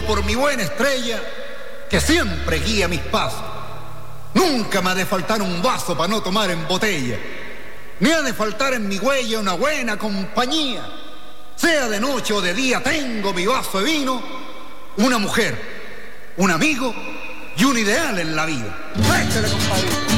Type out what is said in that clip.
por mi buena estrella, que siempre guía mis pasos. Nunca me ha de faltar un vaso para no tomar en botella, ni ha de faltar en mi huella una buena compañía. Sea de noche o de día, tengo mi vaso de vino, una mujer, un amigo y un ideal en la vida. ¡Échale, compadre!